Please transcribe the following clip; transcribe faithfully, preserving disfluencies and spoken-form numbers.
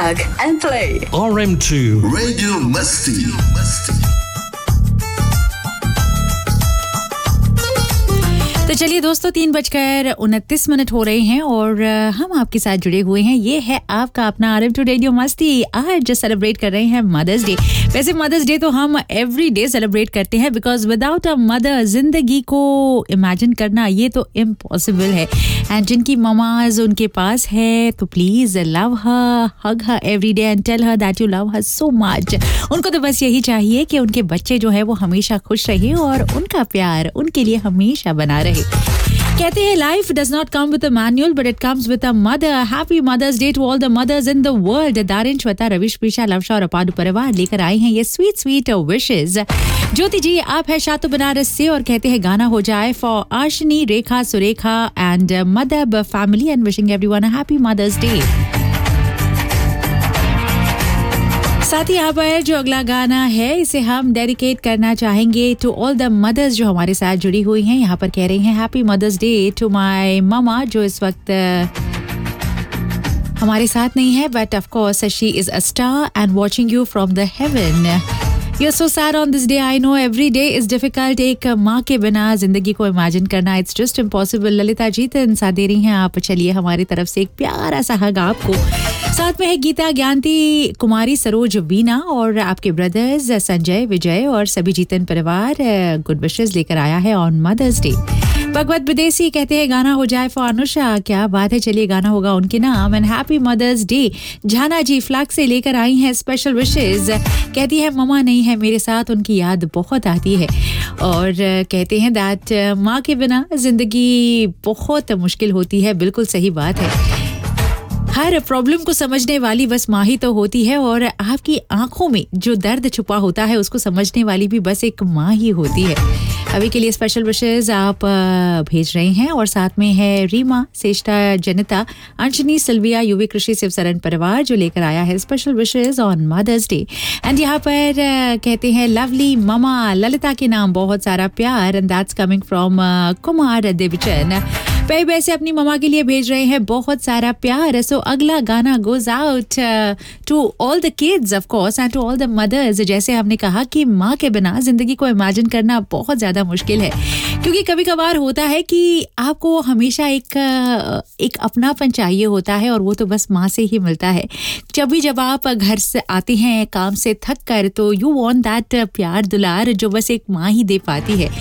plug and play. R M two Radio Musty. तो चलिए दोस्तों, तीन बजकर उनतीस मिनट हो रहे हैं और हम आपके साथ जुड़े हुए हैं। ये है आपका अपना आर एम टू रेडियो मस्ती। आज जो सेलिब्रेट कर रहे हैं मदर्स डे। वैसे मदर्स डे तो हम एवरी डे सेलिब्रेट करते हैं, बिकॉज विदाउट अ मदर जिंदगी को इमेजिन करना ये तो इम्पॉसिबल है। एंड जिनकी ममाज उनके पास है तो please love her, hug her every day and tell her that you love her so much. उनको तो बस यही चाहिए कि उनके बच्चे जो है वो हमेशा खुश रहे और उनका प्यार उनके लिए हमेशा बना रहे। कहते हैं life does not come with a manual but it comes with a mother. Happy mother's day to all the mother's in the world. दारिन, Shweta, रविश, प्रीशा, लवशा और अपादु परिवार लेकर आए हैं ये स्वीट स्वीट विशेस। ज्योति जी आप है शातु बनारस से और कहते हैं गाना हो जाए for Ashni, Rekha, Surekha and मदब family and wishing everyone a happy mother's day. साथ ही यहाँ पर जो अगला गाना है इसे हम डेडिकेट करना चाहेंगे टू ऑल द मदर्स जो हमारे साथ जुड़ी हुई हैं। यहाँ पर कह रही हैं happy mother's day to my mama जो इस वक्त हमारे साथ नहीं है, but of course she is a star and watching you from the haven. You're so sad on this day. I know every day is difficult. एक माँ के बिना जिंदगी को इमेजिन करना it's just impossible. Lalita ji साथ दे रही हैं आप। चलिए हमारी तरफ से एक प्यारा सा हग आपको। साथ में है गीता, ज्ञानती, कुमारी, सरोज, वीना और आपके ब्रदर्स संजय, विजय और सभी जीतन परिवार गुड विशेस लेकर आया है ऑन मदर्स डे। भगवत विदेशी कहते हैं गाना हो जाए फॉर अनुषा। क्या बात है, चलिए गाना होगा उनके नाम। And happy mother's day झाना G flag से लेकर आई हैं स्पेशल विशेस। कहती है ममा नहीं है मेरे साथ, उनकी याद बहुत आती है और कहते हैं दैट माँ के बिना जिंदगी बहुत मुश्किल होती है। बिल्कुल सही बात है, हर प्रॉब्लम को समझने वाली बस माँ ही तो होती है और आपकी आंखों में जो दर्द छुपा होता है उसको समझने वाली भी बस एक माँ ही होती है। अभी के लिए स्पेशल विशेस आप भेज रहे हैं और साथ में है रीमा, श्रेष्ठा, जनिता, अंशनी, सिल्विया, युवी, कृषि, शिवसरन परिवार जो लेकर आया है special wishes on mother's day. And यहाँ पर कहते हैं लवली ममा, ललिता के नाम बहुत सारा प्यार and that's coming from Kumar देवचन। पे वैसे अपनी ममा के लिए भेज रहे हैं बहुत सारा प्यार। सो अगला गाना goes out to all the kids of course and to all the mother's. जैसे हमने कहा कि माँ के बिना जिंदगी को इमेजिन करना बहुत ज्यादा मुश्किल है, क्योंकि कभी कभार होता है कि आपको हमेशा एक एक अपनापन चाहिए होता है और वो तो बस माँ से ही मिलता है। जब भी जब आप घर से आते हैं काम से थक कर तो यू वांट दैट प्यार दुलार जो बस एक माँ ही दे पाती है।